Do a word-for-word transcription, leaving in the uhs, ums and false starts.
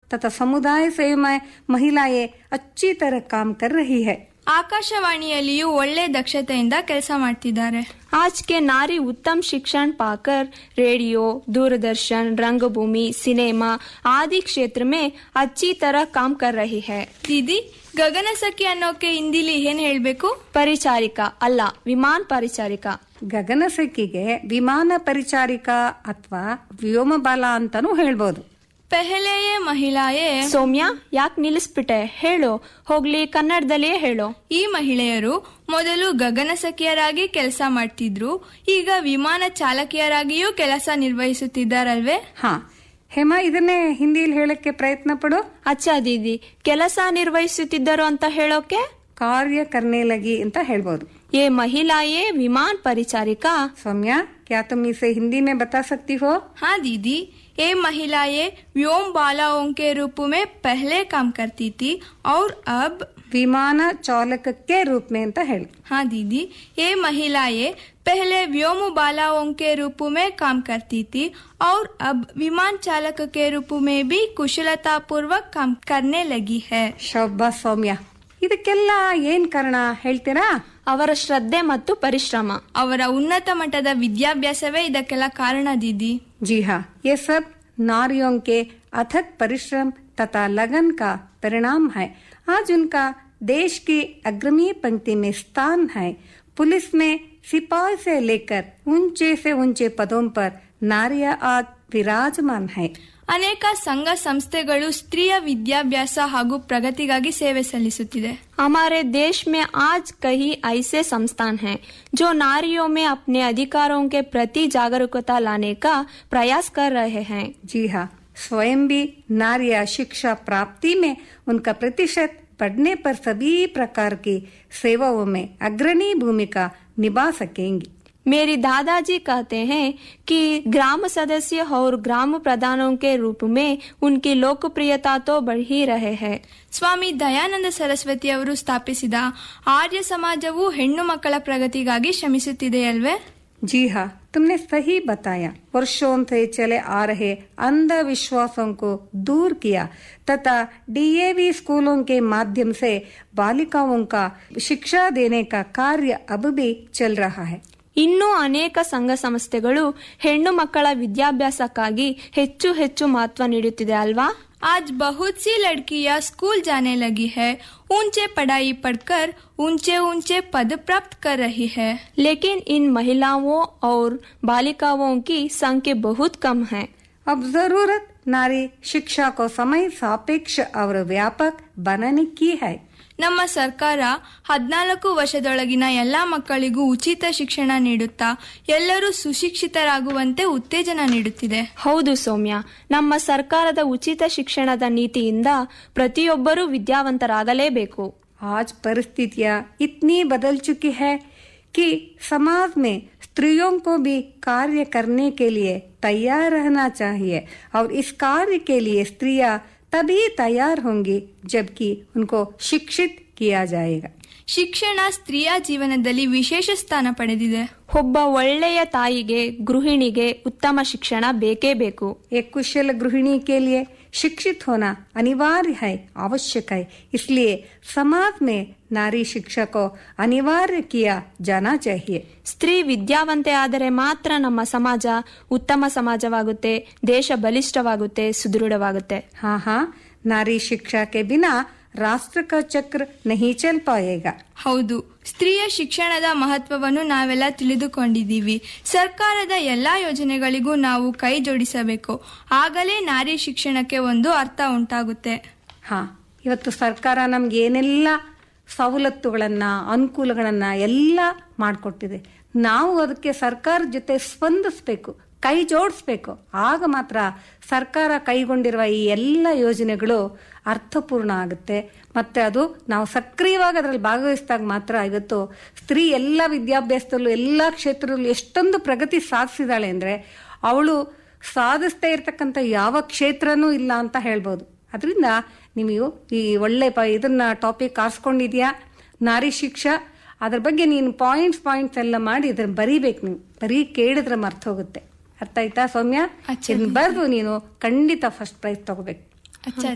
तथा समुदाय सेवा में महिलाएं अच्छी तरह काम कर रही है. ಆಕಾಶವಾಣಿಯಲ್ಲಿಯೂ ಒಳ್ಳೆ ದಕ್ಷತೆಯಿಂದ ಕೆಲಸ ಮಾಡ್ತಿದ್ದಾರೆ. आज के नारी उत्तम शिक्षण पाकर रेडियो, दूरदर्शन, रंगभूमि, सिनेमा आदि क्षेत्र में अच्छी तरह काम कर रही है. दीदी, ಗಗನಸಖಿ ಅನ್ನೋಕೆ ಹಿಂದಿಲಿ ಏನ್ ಹೇಳ್ಬೇಕು? ಪರಿಚಾರಿಕಾ ಅಲ್ಲ, ವಿಮಾನ ಪರಿಚಾರಿಕಾ. ಗಗನಸಖಿಗೆ ವಿಮಾನ ಪರಿಚಾರಿಕಾ ಅಥವಾ ವ್ಯೋಮಬಾಲ ಅಂತಾನೂ ಹೇಳ್ಬೋದು. ಪೆಹಲೆಯೇ ಮಹಿಳಾಯೇ. ಸೌಮ್ಯ, ಯಾಕೆ ನಿಲ್ಲಿಸ್ಬಿಟ್ಟೆ? ಹೇಳು, ಹೋಗ್ಲಿ, ಕನ್ನಡದಲ್ಲಿಯೇ ಹೇಳು. ಈ ಮಹಿಳೆಯರು ಮೊದಲು ಗಗನಸಖಿಯರಾಗಿ ಕೆಲಸ ಮಾಡ್ತಿದ್ರು, ಈಗ ವಿಮಾನ ಚಾಲಕಿಯರಾಗಿಯೂ ಕೆಲಸ ನಿರ್ವಹಿಸುತ್ತಿದ್ದಾರಲ್ವೇ? ಹಾ ಹೇಮಾ, ಇದನ್ನೇ ಹಿಂದಿಯಲ್ಲಿ ಹೇಳಕ್ಕೆ ಪ್ರಯತ್ನ ಪಡು. ಅಚ್ಚಾ ದೀದಿ, ಕೆಲಸ ನಿರ್ವಹಿಸುತ್ತಿದ್ದರು ಅಂತ ಹೇಳೋಕೆ ಕಾರ್ಯ करने लगी ಅಂತ ಹೇಳ್ಬೋದು. ये महिलाएं विमान परिचारिका. सौम्या, क्या तुम इसे हिंदी में बता सकती हो? हाँ दीदी, ये महिलाएं व्योम बालाओं के रूप में पहले काम करती थी और अब विमान चालक के रूप में ಅಂತ ಹೇಳು. हाँ दीदी, ये महिलाएं पहले व्योम बालाओं के रूप में काम करती थी और अब विमान चालक के रूप में भी कुशलता पूर्वक काम करने लगी है. ಶಬ್ಬಾಸ್ ಸೌಮ್ಯ, ಇದಕ್ಕೆಲ್ಲ ಏನ್ ಕಾರಣ ಹೇಳ್ತೀರಾ? ಅವರ ಶ್ರದ್ಧೆ ಮತ್ತು ಪರಿಶ್ರಮ. ಅವರ ಉನ್ನತ ಮಟ್ಟದ ವಿದ್ಯಾಭ್ಯಾಸವೇ ಇದಕ್ಕೆಲ್ಲ ಕಾರಣ दीदी. जी हाँ, ये सब नारियों के अथक परिश्रम तथा लगन का परिणाम है. आज उनका देश की अग्रणी पंक्ति में स्थान है. पुलिस में सिपाही से लेकर ऊंचे से ऊंचे पदों पर नारियां आज विराजमान है. ಅನೇಕ ಸಂಘ ಸಂಸ್ಥೆಗಳು ಸ್ತ್ರೀಯ ವಿದ್ಯಾಭ್ಯಾಸ ಹಾಗೂ ಪ್ರಗತಿಗಾಗಿ ಸೇವೆ ಸಲ್ಲಿಸುತ್ತಿದೆ. हमारे देश में आज कई ऐसे संस्थान हैं जो नारियों में अपने अधिकारों के प्रति जागरूकता लाने का प्रयास कर रहे हैं. जी हाँ, स्वयं भी नारियां शिक्षा प्राप्ति में उनका प्रतिशत बढ़ने पर सभी प्रकार की सेवाओं में अग्रणी भूमिका निभा सकेंगी. मेरी दादाजी कहते हैं कि ग्राम सदस्य और ग्राम प्रधानों के रूप में उनकी लोकप्रियता तो बढ़ ही रहे हैं. ಸ್ವಾಮಿ ದಯಾನಂದ ಸರಸ್ವತಿ ಅವರು ಸ್ಥಾಪಿಸಿದ ಆರ್ಯ ಸಮಾಜವು ಹೆಣ್ಣು ಮಕ್ಕಳ ಪ್ರಗತಿಗಾಗಿ ಶ್ರಮಿಸುತ್ತಿದೆಯಲ್ವೇ? जी हाँ, तुमने सही बताया. वर्षों से चले आ रहे अंधविश्वासों को दूर किया तथा डीएवी स्कूलों के माध्यम से बालिकाओं का शिक्षा देने का कार्य अब भी चल रहा है. ಇನ್ನೂ ಅನೇಕ ಸಂಘ ಸಂಸ್ಥೆಗಳು ಹೆಣ್ಣು ಮಕ್ಕಳ ವಿದ್ಯಾಭ್ಯಾಸಕ್ಕಾಗಿ ಹೆಚ್ಚು ಹೆಚ್ಚು ಮಹತ್ವ ನೀಡುತ್ತಿದೆ ಅಲ್ವಾ? आज बहुत सी लड़कियां स्कूल जाने लगी है, ऊंचे पढ़ाई पढ़कर ऊंचे ऊंचे पद प्राप्त कर रही है. लेकिन इन महिलाओं और बालिकाओं की संख्या बहुत कम है. अब जरूरत नारी शिक्षा को समय सापेक्ष और व्यापक बनाने की है. ನಮ್ಮ ಸರ್ಕಾರ ಹದಿನಾಲ್ಕು ವರ್ಷದೊಳಗಿನ ಎಲ್ಲಾ ಮಕ್ಕಳಿಗೂ ಉಚಿತ ಶಿಕ್ಷಣ ನೀಡುತ್ತಾ ಎಲ್ಲರೂ ಸುಶಿಕ್ಷಿತರಾಗುವಂತೆ ಉತ್ತೇಜನ ನೀಡುತ್ತಿದೆ. ಹೌದು ಸೌಮ್ಯ, ನಮ್ಮ ಸರ್ಕಾರದ ಉಚಿತ ಶಿಕ್ಷಣದ ನೀತಿಯಿಂದ ಪ್ರತಿಯೊಬ್ಬರೂ ವಿದ್ಯಾವಂತರಾಗಲೇಬೇಕು. आज परिस्थितियां इतनी बदल चुकी है कि समाज में स्त्रियों को भी कार्य करने के लिए तैयार रहना चाहिए और इस कार्य के लिए स्त्रियां तभी तैयार होंगी जबकि उनको शिक्षित किया जाएगा. ಶಿಕ್ಷಣ ಸ್ತ್ರೀಯ ಜೀವನದಲ್ಲಿ ವಿಶೇಷ ಸ್ಥಾನ ಪಡೆದಿದೆ. ಒಬ್ಬ ಒಳ್ಳೆಯ ತಾಯಿಗೆ, ಗೃಹಿಣಿಗೆ ಉತ್ತಮ ಶಿಕ್ಷಣ ಬೇಕೇ ಬೇಕು. एक कुशल गृहिणी के लिए शिक्षित होना अनिवार्य है, आवश्यक है. इसलिए समाज में नारी शिक्षा को अनिवार्य किया जाना चाहिए. ಸ್ತ್ರೀ ವಿದ್ಯಾವಂತೆ ಆದರೆ ಮಾತ್ರ ನಮ್ಮ ಸಮಾಜ ಉತ್ತಮ ಸಮಾಜವಾಗುತ್ತೆ, ದೇಶ ಬಲಿಷ್ಠವಾಗುತ್ತೆ, ಸುದೃಢವಾಗುತ್ತೆ. हाँ हाँ, नारी शिक्षा के बिना ರಾಷ್ಟ್ರ का ಚಕ್ರ नहीं चल पाएगा. ಹೌದು, ಸ್ತ್ರೀಯ ಶಿಕ್ಷಣದ ಮಹತ್ವವನ್ನು ನಾವೆಲ್ಲ ತಿಳಿದುಕೊಂಡಿದ್ದೀವಿ. ಸರ್ಕಾರದ ಎಲ್ಲಾ ಯೋಜನೆಗಳಿಗೂ ನಾವು ಕೈ ಜೋಡಿಸಬೇಕು, ಆಗಲೇ ನಾರಿ ಶಿಕ್ಷಣಕ್ಕೆ ಒಂದು ಅರ್ಥ ಉಂಟಾಗುತ್ತೆ. ಹಾ, ಇವತ್ತು ಸರ್ಕಾರ ನಮ್ಗೆ ಏನೆಲ್ಲ ಸವಲತ್ತುಗಳನ್ನ, ಅನುಕೂಲಗಳನ್ನ ಎಲ್ಲ ಮಾಡಿಕೊಟ್ಟಿದೆ. ನಾವು ಅದಕ್ಕೆ ಸರ್ಕಾರದ ಜೊತೆ ಸ್ಪಂದಿಸಬೇಕು, ಕೈ ಜೋಡಿಸ್ಬೇಕು. ಆಗ ಮಾತ್ರ ಸರ್ಕಾರ ಕೈಗೊಂಡಿರುವ ಈ ಎಲ್ಲ ಯೋಜನೆಗಳು ಅರ್ಥಪೂರ್ಣ ಆಗುತ್ತೆ. ಮತ್ತೆ ಅದು ನಾವು ಸಕ್ರಿಯವಾಗಿ ಅದರಲ್ಲಿ ಭಾಗವಹಿಸಿದಾಗ ಮಾತ್ರ ಇವತ್ತು ಸ್ತ್ರೀ ಎಲ್ಲ ವಿದ್ಯಾಭ್ಯಾಸದಲ್ಲೂ ಎಲ್ಲ ಕ್ಷೇತ್ರದಲ್ಲೂ ಎಷ್ಟೊಂದು ಪ್ರಗತಿ ಸಾಧಿಸಿದಾಳೆ ಅಂದ್ರೆ ಅವಳು ಸಾಧಿಸ್ತಾ ಇರ್ತಕ್ಕಂಥ ಯಾವ ಕ್ಷೇತ್ರನೂ ಇಲ್ಲ ಅಂತ ಹೇಳ್ಬೋದು. ಅದರಿಂದ ನೀವು ಈ ಒಳ್ಳೆ ಪ ಇದನ್ನ ಟಾಪಿಕ್ ಆರಿಸ್ಕೊಂಡಿದ್ಯಾ, ನಾರಿ ಶಿಕ್ಷಾ. ಅದ್ರ ಬಗ್ಗೆ ನೀನು ಪಾಯಿಂಟ್ಸ್ ಪಾಯಿಂಟ್ಸ್ ಎಲ್ಲ ಮಾಡಿ ಇದ್ರ ಬರೀಬೇಕು. ನೀವು ಬರೀ ಕೇಳಿದ್ರೆ ಮರ್ತ ಹೋಗುತ್ತೆ. ಅರ್ಥ ಆಯ್ತಾ ಸೌಮ್ಯ? ಬರ್ದು ನೀನು ಖಂಡಿತ ಫಸ್ಟ್ ಪ್ರೈಸ್ ತಗೋಬೇಕು.